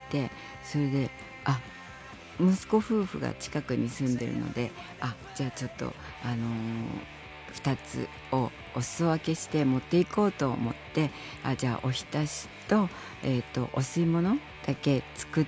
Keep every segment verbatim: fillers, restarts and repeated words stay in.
て、それであ息子夫婦が近くに住んでるので、あじゃあちょっとあのーふたつをお裾分けして持っていこうと思って、あじゃあおひたしと、えー、とお吸い物だけ作って、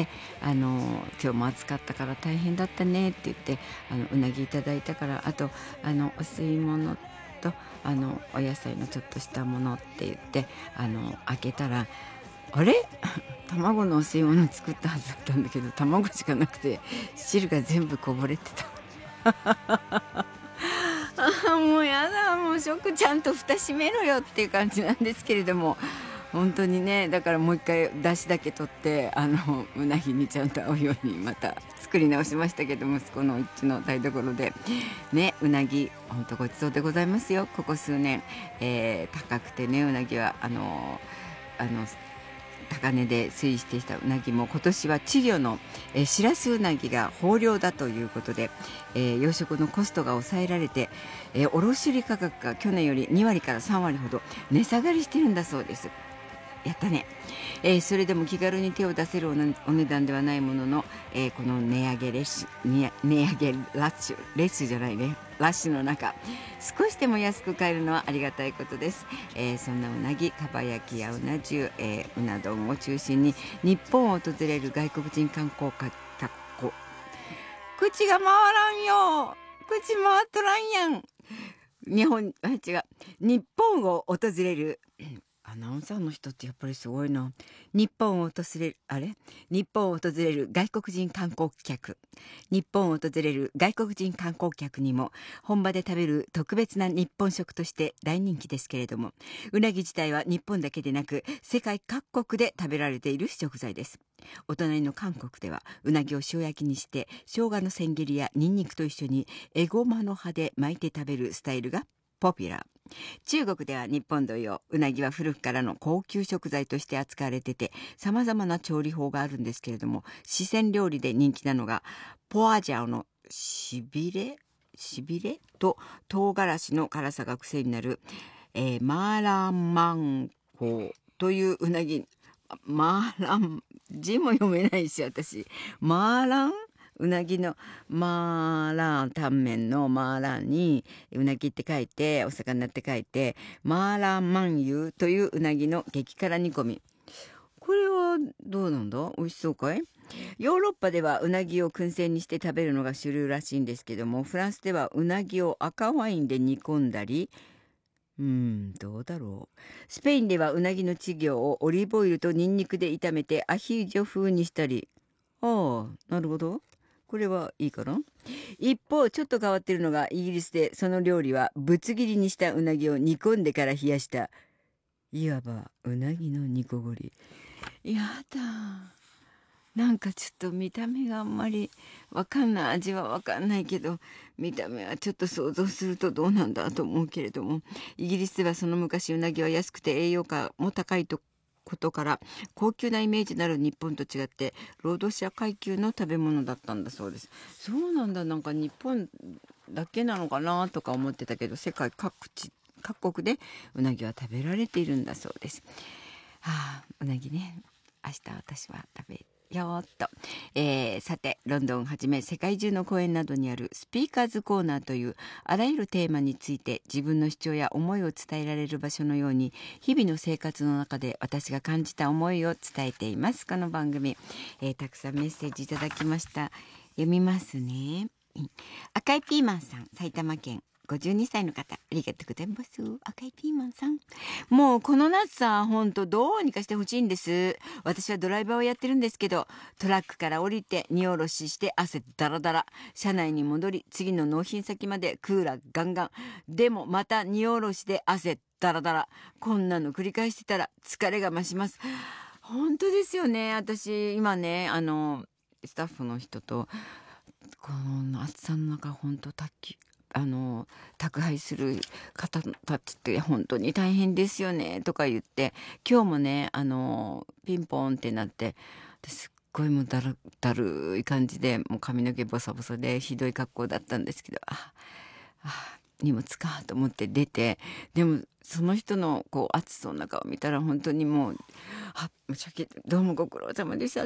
あの今日も暑かったから大変だったねって言って、あのうなぎいただいたから、あとあのお吸い物とあのお野菜のちょっとしたものって言ってあの開けたら、あれ卵のお吸い物作ったはずだったんだけど、卵しかなくて汁が全部こぼれてた。あもうやだ、もう食ちゃんと蓋閉めろよっていう感じなんですけれども、本当にね、だからもう一回出汁だけ取ってあのうなぎにちゃんと合うようにまた作り直しましたけど、息子のうちの台所でね、うなぎ本当ごちそうでございますよ。ここ数年、えー高くてね、うなぎはあのあの高値で推移してきたうなぎも今年は稚魚の、えー、しらすうなぎが豊漁だということで、えー養殖のコストが抑えられて、えー卸売価格が去年よりに割からさん割ほど値下がりしてるんだそうです。やったね。えーそれでも気軽に手を出せるおなお値段ではないものの、えーこの値上げレッシュ値値上げラッシュレッシュじゃないねラッシュの中、少しでも安く買えるのはありがたいことです。えーそんなうなぎ、かば焼きやうな重、えーうな丼を中心に日本を訪れる外国人観光客口が回らんよ、口回っとらんやん。日本あ違う日本を訪れるアナウンサーの人ってやっぱりすごいな。日本を訪れるあれ日本を訪れる外国人観光客日本を訪れる外国人観光客にも本場で食べる特別な日本食として大人気ですけれども、うなぎ自体は日本だけでなく世界各国で食べられている食材です。お隣の韓国ではうなぎを塩焼きにして生姜の千切りやニンニクと一緒にエゴマの葉で巻いて食べるスタイルがポピュラー。中国では日本同様、うなぎは古くからの高級食材として扱われてて、様々な調理法があるんですけれども、四川料理で人気なのがポアジャオのしびれしびれと唐辛子の辛さが癖になる、えーマーランマンコウといううなぎ。マーラン字も読めないし、私マーランうなぎのマーランタンメンのマーランにうなぎって書いてお魚って書いてマーランマンユーといううなぎの激辛煮込み。これはどうなんだ、美味しそうかい。ヨーロッパではうなぎを燻製にして食べるのが主流らしいんですけども、フランスではうなぎを赤ワインで煮込んだり、うーんどうだろう。スペインではうなぎの稚魚をオリーブオイルとニンニクで炒めてアヒージョ風にしたり。ああなるほど、これはいいかな。一方ちょっと変わってるのがイギリスで、その料理はぶつ切りにしたうなぎを煮込んでから冷やしたいわばうなぎの煮こごり。やだ、なんかちょっと見た目があんまりわかんない、味はわかんないけど、見た目はちょっと想像するとどうなんだと思うけれども、イギリスではその昔うなぎは安くて栄養価も高いとことから高級なイメージのある日本と違って労働者階級の食べ物だったんだそうです。そうなんだ、なんか日本だけなのかなとか思ってたけど、世界各地各国でうなぎは食べられているんだそうです。はあ、うなぎね、明日私は食べよーっと、えーさてロンドンをはじめ世界中の公園などにあるスピーカーズコーナーというあらゆるテーマについて自分の主張や思いを伝えられる場所のように、日々の生活の中で私が感じた思いを伝えています。この番組、えーたくさんメッセージいただきました。読みますね。赤いピーマンさん、埼玉県ごじゅうにさいの方、ありがとうございます。赤いピーマンさん、もうこの夏さ、ほんとどうにかしてほしいんです。私はドライバーをやってるんですけど、トラックから降りて荷下ろしして汗ダラダラ、車内に戻り次の納品先までクーラーガンガン、でもまた荷下ろしで汗ダラダラ、こんなの繰り返してたら疲れが増します。本当ですよね。私今ね、あのスタッフの人とこの暑さの中、本当宅急あの宅配する方たちって本当に大変ですよねとか言って、今日もね、あのピンポンってなって、ですっごいもうだるだるい感じで、もう髪の毛ボサボサでひどい格好だったんですけど、ああ荷物かと思って出て、でもその人のこう暑そうな顔見たら本当にもう、あ申し訳どうもご苦労様でした